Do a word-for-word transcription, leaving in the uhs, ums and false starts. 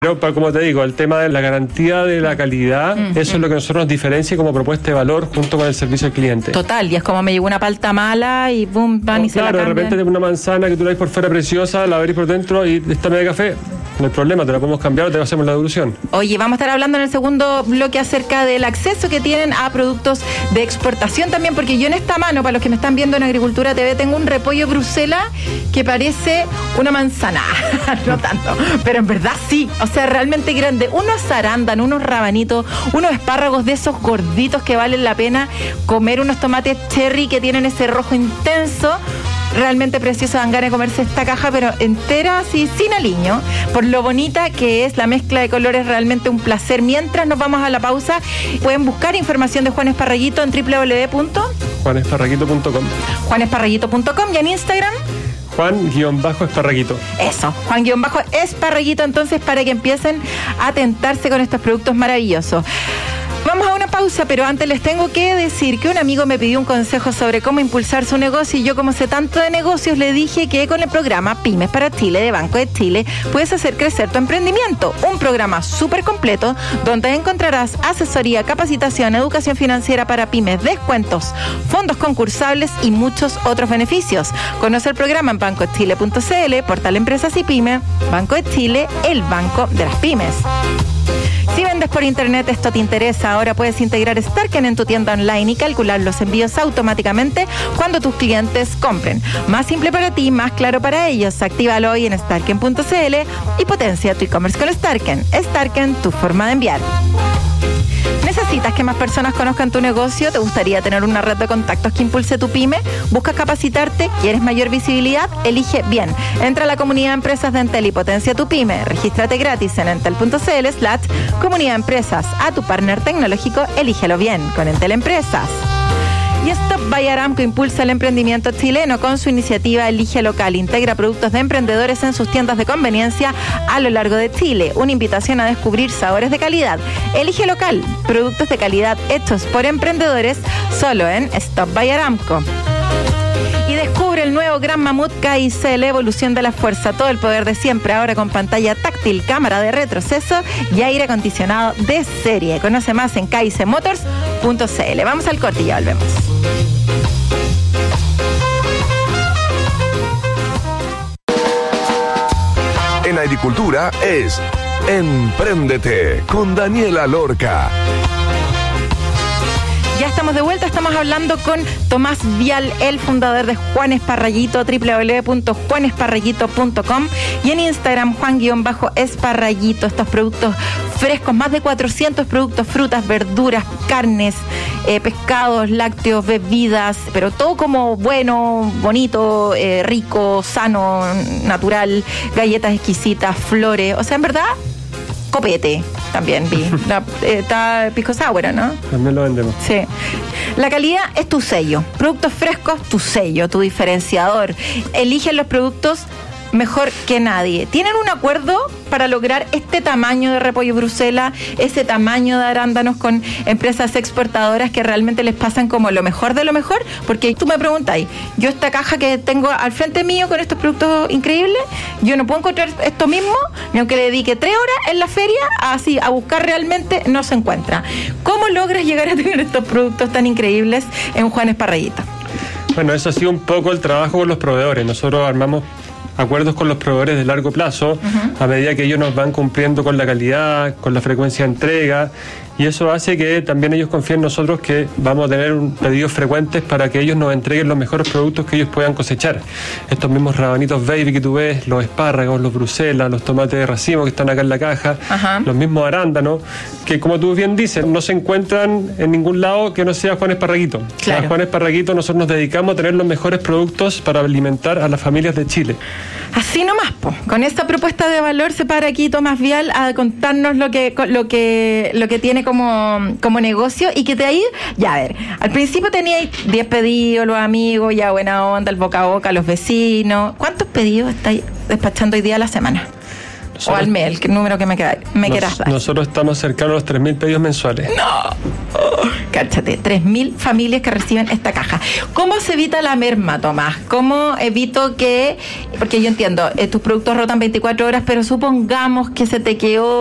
Pero como te digo, el tema de la garantía de la calidad, mm, eso mm. es lo que nosotros nos diferencia como propuesta de valor junto con el servicio al cliente. Total, y es como me llegó una palta mala y boom, van no, y se claro, la cambian. De repente una manzana que tú la ves por fuera preciosa, la abrís por dentro y esta media de café, no hay problema, te la podemos cambiar o te hacemos la devolución. Oye, vamos a estar hablando en el segundo bloque acerca del acceso que tienen a productos de exportación también, porque yo en esta mano, para los que me están viendo en Agricultura T V, tengo un repollo Bruselas que parece una manzana, no tanto, pero en verdad sí, o sea, realmente grande, unos arándanos, unos rabanitos, unos espárragos de esos gorditos que valen la pena comer, unos tomates cherry que tienen ese rojo intenso. Realmente precioso, dan ganas de comerse esta caja, pero entera, así, sin aliño, por lo bonita que es la mezcla de colores, realmente un placer. Mientras nos vamos a la pausa, pueden buscar información de Juan Esparraguito en doble u doble u doble u punto juan esparraguito punto com juan esparraguito punto com y en Instagram Juan-Esparraguito. Eso, Juan-Esparraguito, entonces, para que empiecen a tentarse con estos productos maravillosos. Vamos a una pausa, pero antes les tengo que decir que un amigo me pidió un consejo sobre cómo impulsar su negocio y yo, como sé tanto de negocios, le dije que con el programa Pymes para Chile de Banco de Chile puedes hacer crecer tu emprendimiento. Un programa súper completo donde encontrarás asesoría, capacitación, educación financiera para pymes, descuentos, fondos concursables y muchos otros beneficios. Conoce el programa en banco de chile punto c l, portal Empresas y Pymes. Banco de Chile, el banco de las pymes. Si vendes por internet, esto te interesa. Ahora puedes integrar Starken en tu tienda online y calcular los envíos automáticamente cuando tus clientes compren. Más simple para ti, más claro para ellos. Actívalo hoy en starken punto c l y potencia tu e-commerce con Starken. Starken, tu forma de enviar. ¿Necesitas que más personas conozcan tu negocio? ¿Te gustaría tener una red de contactos que impulse tu pyme? ¿Buscas capacitarte? ¿Quieres mayor visibilidad? Elige bien. Entra a la comunidad de empresas de Entel y potencia tu pyme. Regístrate gratis en entel punto c l slash comunidad de empresas. A tu partner tecnológico, elígelo bien con Entel Empresas. Y Stop by Aramco impulsa el emprendimiento chileno con su iniciativa Elige Local. Integra productos de emprendedores en sus tiendas de conveniencia a lo largo de Chile. Una invitación a descubrir sabores de calidad. Elige Local, productos de calidad hechos por emprendedores, solo en Stop by Aramco. Y descubre el nuevo Gran Mamut K I C, la evolución de la fuerza, todo el poder de siempre, ahora con pantalla táctil, cámara de retroceso y aire acondicionado de serie. Conoce más en k i c motors punto c l. Vamos al corte y ya volvemos. En Agricultura es Empréndete con Daniela Lorca. Ya estamos de vuelta, estamos hablando con Tomás Vial, el fundador de Juan Esparraguito, doble u doble u doble u punto juan esparraguito punto com y en Instagram Juan-Esparraguito. Estos productos frescos, más de cuatrocientos productos, frutas, verduras, carnes, eh, pescados, lácteos, bebidas, pero todo como bueno, bonito, eh, rico, sano, natural, galletas exquisitas, flores, o sea, en verdad, copete. También vi. La, eh, está pisco sour, ¿no? También lo vendemos. Sí. La calidad es tu sello. Productos frescos, tu sello, tu diferenciador. Eligen los productos mejor que nadie. ¿Tienen un acuerdo para lograr este tamaño de repollo Bruselas, ese tamaño de arándanos con empresas exportadoras que realmente les pasan como lo mejor de lo mejor? Porque tú me preguntáis, yo esta caja que tengo al frente mío con estos productos increíbles, yo no puedo encontrar esto mismo, ni aunque le dedique tres horas en la feria, así a buscar realmente, no se encuentra. ¿Cómo logras llegar a tener estos productos tan increíbles en Juan Esparraguito? Bueno, eso ha sido un poco el trabajo con los proveedores. Nosotros armamos acuerdos con los proveedores de largo plazo, uh-huh. a medida que ellos nos van cumpliendo con la calidad, con la frecuencia de entrega, y eso hace que también ellos confíen en nosotros que vamos a tener un pedidos frecuentes para que ellos nos entreguen los mejores productos que ellos puedan cosechar. Estos mismos rabanitos baby que tú ves, los espárragos, los bruselas, los tomates de racimo que están acá en la caja, uh-huh. los mismos arándanos, que como tú bien dices, no se encuentran en ningún lado que no sea Juan Esparraguito. Claro. A Juan Esparraguito nosotros nos dedicamos a tener los mejores productos para alimentar a las familias de Chile. Así nomás, po. Con esta propuesta de valor se para aquí Tomás Vial a contarnos lo que lo que lo que tiene como, como negocio y que te ha ido. Ya, a ver, al principio teníais diez pedidos, los amigos, ya buena onda, el boca a boca, los vecinos. ¿Cuántos pedidos estáis despachando hoy día a la semana? o al mes, el número que me, queda, me nos, quieras dar. Nosotros estamos cercanos a los tres mil pedidos mensuales. ¡No! Oh, cáchate, tres mil familias que reciben esta caja. ¿Cómo se evita la merma, Tomás? ¿Cómo evito que, porque yo entiendo, eh, tus productos rotan veinticuatro horas, pero supongamos que se te quedó